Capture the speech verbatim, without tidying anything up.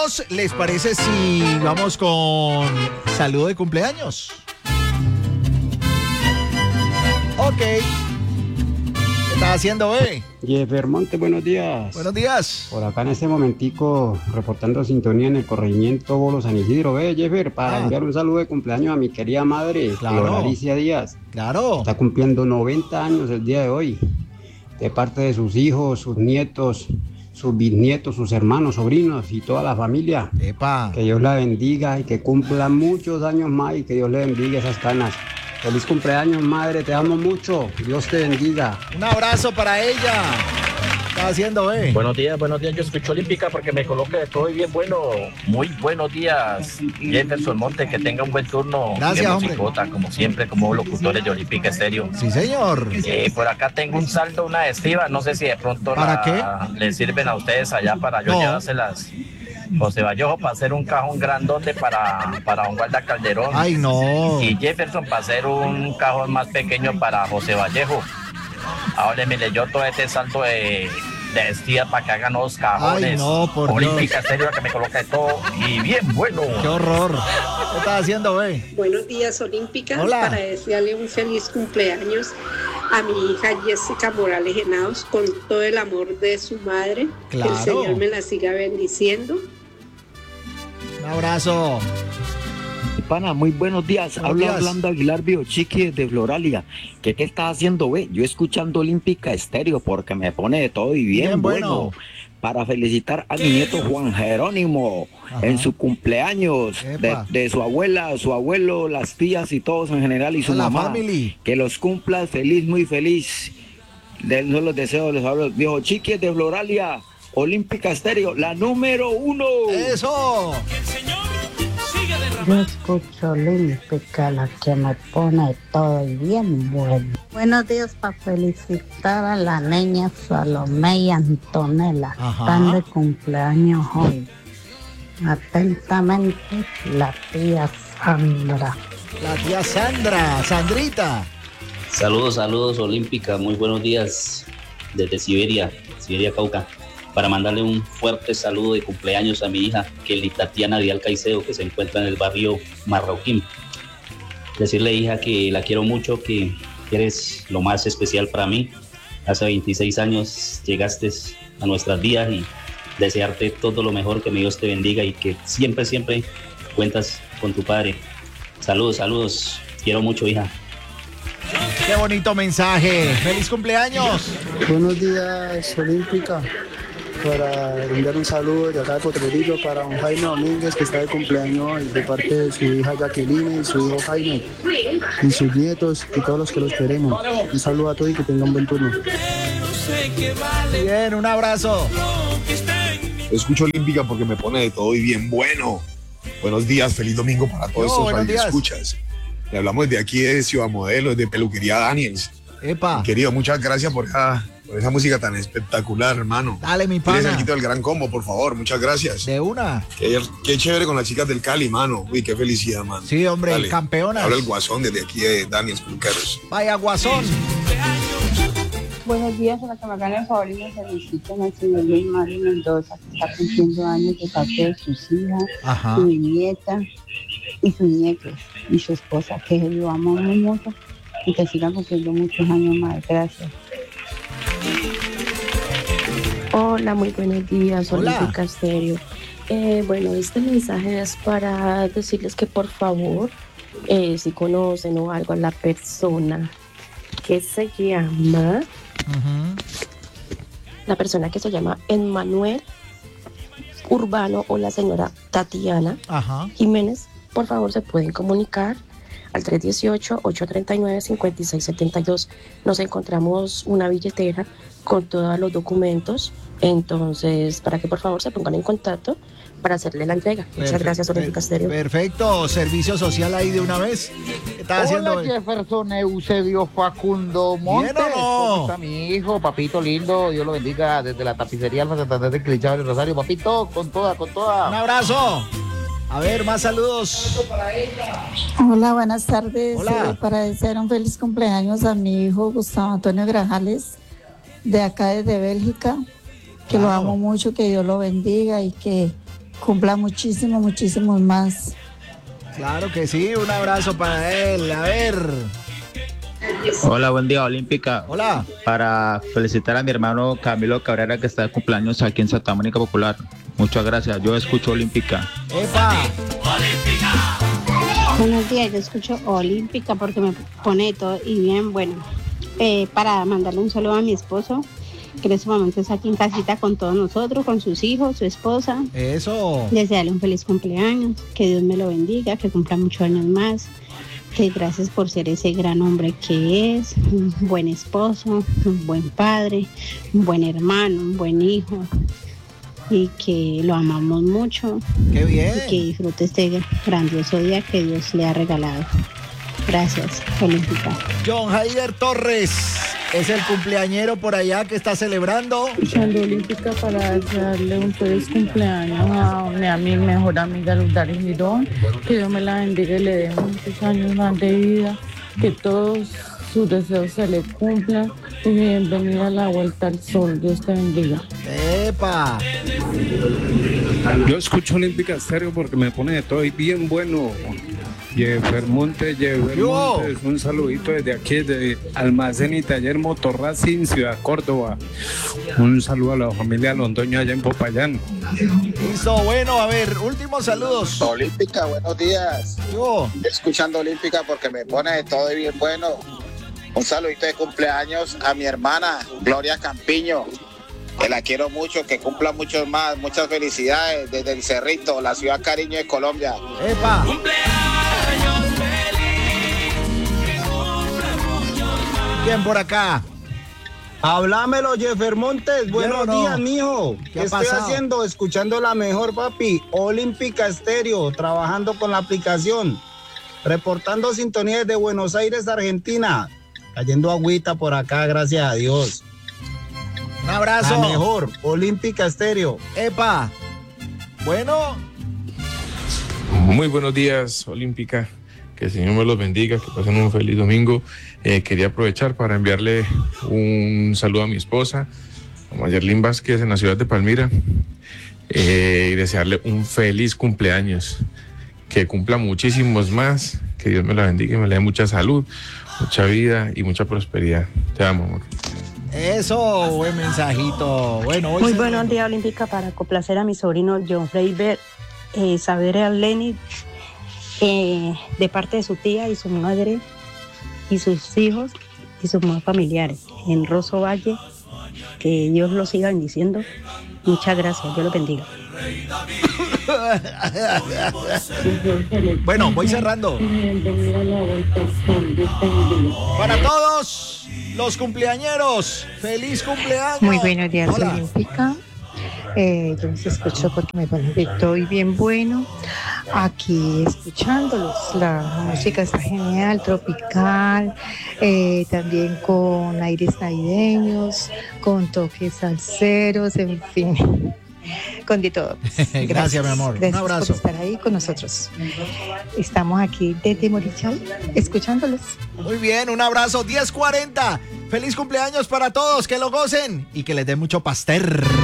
cumpleaños, ¿les parece si vamos con saludo de cumpleaños? Ok. ¿Qué estás haciendo, eh? Jeffer Monte, buenos días. Buenos días. Por acá en este momentico, reportando sintonía en el corregimiento Bolo San Isidro. Ve, Jeffer, para Ah. enviar un saludo de cumpleaños a mi querida madre, Claro. Flor Alicia Díaz. Claro. Está cumpliendo noventa años el día de hoy. De parte de sus hijos, sus nietos, sus bisnietos, sus hermanos, sobrinos y toda la familia. Epa. Que Dios la bendiga y que cumpla muchos años más y que Dios le bendiga esas canas. Feliz cumpleaños, madre, te amo mucho. Dios te bendiga. Un abrazo para ella. ¿Qué estás haciendo, eh? Buenos días, buenos días. Yo escucho Olímpica porque me coloque de todo y bien bueno. Muy buenos días, Jefferson Monte. Que tenga un buen turno. Gracias, de hombre. musicota, como siempre, como locutores de Olímpica Estéreo. Sí, señor. Eh, por acá tengo un saldo, una estiva. No sé si de pronto ¿Para la, les sirven a ustedes allá para yo No. llevárselas. José Vallejo para hacer un cajón grandote para, para un Guarda Calderón. Ay, no. Y Jefferson para hacer un cajón más pequeño para José Vallejo. Ahora me leyó todo este salto de, de estiva para que hagan los cajones. Ay, no, por Olímpica Dios. Estéreo, que me coloque todo y bien bueno. Qué horror. ¿Qué estás haciendo, eh? Buenos días, Olímpica. Hola. Para desearle un feliz cumpleaños a mi hija Jessica Morales Henados con todo el amor de su madre. Claro. Que el Señor me la siga bendiciendo. Un abrazo. Pana, muy buenos días. Buenos Habla días. Orlando Aguilar Biochiqui de Floralia. ¿Qué, ¿Qué estás haciendo, ve? Yo escuchando Olímpica Estéreo porque me pone de todo y bien, Bien bueno. bueno. Para felicitar a mi nieto Juan Jerónimo Ajá. en su cumpleaños, de, Epa. de su abuela, su abuelo, las tías y todos en general y su A la mamá. family. Que los cumplas feliz, muy feliz. De no los deseos, les hablo. Viejo Chiqui de Floralia, Olímpica Estéreo, la número uno. Eso. Yo escucho Olímpica, la que me pone todo y bien bueno. Buenos días para felicitar a la niña Salomé y Antonella. Ajá. Están de cumpleaños hoy. Atentamente, la tía Sandra. La tía Sandra. Sandrita. Saludos, saludos, Olímpica, muy buenos días desde Siberia, Siberia Cauca, para mandarle un fuerte saludo de cumpleaños a mi hija, Kelly Tatiana Díaz Caicedo, que se encuentra en el barrio Marroquín. Decirle, hija, que la quiero mucho, que eres lo más especial para mí. Hace veintiséis años llegaste a nuestras vidas y desearte todo lo mejor, que mi Dios te bendiga y que siempre, siempre cuentas con tu padre. Saludos, saludos, quiero mucho, hija. Qué bonito mensaje. Feliz cumpleaños. Buenos días, Olímpica. Para enviar un saludo de acá de Potrerillo para don Jaime Domínguez, que está de cumpleaños hoy, de parte de su hija Jacqueline y su hijo Jaime, y sus nietos y todos los que los queremos. Un saludo a todos y que tengan buen turno. Bien, un abrazo. Escucho Olímpica porque me pone de todo y bien bueno. Buenos días, feliz domingo para todos Yo, estos buenos días. radioescuchas. Le hablamos de aquí de Ciudad Modelo, de Peluquería Daniels. Epa. Querido, muchas gracias por esa, por esa música tan espectacular, hermano. Dale, mi Tienes el pana. quito del Gran Combo, por favor, muchas gracias. De una. Qué, qué chévere con las chicas del Cali, mano. Uy, qué felicidad, mano. Sí, hombre, Dale. campeonas. Habla el Guasón desde aquí de Daniels Peluqueros. Vaya, Guasón. Buenos días, a la que me hagan el favor y me feliciten al señor Luis Mario Mendoza, que está cumpliendo años de parte de sus hijas, Ajá. su nieta y sus nietos y su esposa, que lo amo muy mucho y que sigan cumpliendo muchos años más. Gracias. Hola, muy buenos días, Hola. Olímpica Estéreo. Eh, bueno, este mensaje es para decirles que por favor, eh, si conocen o algo a la persona que se llama, Ujú. la persona que se llama Emmanuel Urbano o la señora Tatiana Ajá. Jiménez, por favor se pueden comunicar al tres uno ocho, ocho tres nueve, cinco seis siete dos. Nos encontramos una billetera con todos los documentos, entonces para que por favor se pongan en contacto para hacerle la entrega. Muchas Perfe- gracias, Olímpica per- Estéreo. Perfecto, servicio social ahí de una vez. ¿Qué estás haciendo Hola, hoy? Jefferson Eusebio Facundo Montes. ¿Bien o no? ¿Cómo está mi hijo? Papito lindo, Dios lo bendiga desde la tapicería Alfa Santander de Clichado del Rosario. Papito, con toda, con toda. Un abrazo. A ver, más saludos. Hola, buenas tardes. Hola. Eh, para desear un feliz cumpleaños a mi hijo Gustavo Antonio Grajales, de acá desde Bélgica, que lo Claro. amo mucho, que Dios lo bendiga y que cumpla muchísimo, muchísimos más. Claro que sí, un abrazo para él. A ver. Hola, buen día, Olímpica. Hola. Para felicitar a mi hermano Camilo Cabrera, que está de cumpleaños aquí en Santa Mónica Popular. Muchas gracias, yo escucho Olímpica. ¡Epa! Buenos días, yo escucho Olímpica porque me pone todo y bien bueno. Eh, para mandarle un saludo a mi esposo, que en este momento está aquí en casita con todos nosotros, con sus hijos, su esposa. Eso. Desearle un feliz cumpleaños, que Dios me lo bendiga, que cumpla muchos años más. Que gracias por ser ese gran hombre que es, un buen esposo, un buen padre, un buen hermano, un buen hijo, y que lo amamos mucho. ¡Qué bien! Y que disfrute este grandioso día que Dios le ha regalado. Gracias, Olímpica. John Jair Torres es el cumpleañero por allá que está celebrando. Escuchando Olímpica para darle un feliz cumpleaños a mi, a mi mejor amiga Luz Dari Girón. Que Dios me la bendiga y le dé muchos años más de vida. Que todos sus deseos se le cumplan. Y bienvenida a la vuelta al sol. Dios te bendiga. ¡Epa! Yo escucho Olímpica Estéreo porque me pone de todo y bien bueno. Jefer Montes, Jefer Montes, un saludito desde aquí, desde Almacén y Taller Motorracing, Ciudad Córdoba. Un saludo a la familia Londoño allá en Popayán. Listo, bueno, a ver, últimos saludos. Olímpica, buenos días. Yo. Escuchando Olímpica porque me pone de todo y bien bueno. Un saludito de cumpleaños a mi hermana Gloria Campiño, que la quiero mucho, que cumpla muchos más. Muchas felicidades desde el Cerrito, la ciudad cariño de Colombia. ¡Epa! Bien por acá. Hablámelo, Jefer Montes. Buenos no? días, mijo. ¿Qué ¿Qué ha estoy pasado? haciendo? Escuchando la mejor, papi. Olímpica Estéreo, trabajando con la aplicación. Reportando sintonía desde Buenos Aires, Argentina. Cayendo agüita por acá, gracias a Dios. Un abrazo. La mejor, Olímpica Estéreo. ¡Epa! Bueno. Muy buenos días, Olímpica. Que el Señor me los bendiga, que pasen un feliz domingo. Eh, quería aprovechar para enviarle un saludo a mi esposa, a Mayerlin Vázquez, en la ciudad de Palmira, eh, y desearle un feliz cumpleaños, que cumpla muchísimos más, que Dios me la bendiga y me le dé mucha salud, mucha vida y mucha prosperidad. Te amo, amor. Eso, buen mensajito. Bueno, hoy Muy se... buenos días, Olímpica, para complacer a mi sobrino John Freiber, eh, saber a Lenny, eh, de parte de su tía y su madre y sus hijos y sus más familiares en Rosso Valle. Que Dios los siga bendiciendo. Muchas gracias, Dios los bendiga. Bueno, voy cerrando. Para todos los cumpleañeros, feliz cumpleaños. Muy buenos días, Hola. Olímpica. Eh, yo los escucho porque me pone de todo y bien bueno. Aquí escuchándolos, la música está genial, tropical, eh, también con aires navideños, con toques salseros, en fin, con de todo. Gracias, Gracias, mi amor. Gracias Un abrazo. por estar ahí con nosotros. Estamos aquí desde Morichal, escuchándolos. Muy bien, un abrazo. diez cuarenta. Feliz cumpleaños para todos, que lo gocen y que les dé mucho pastel.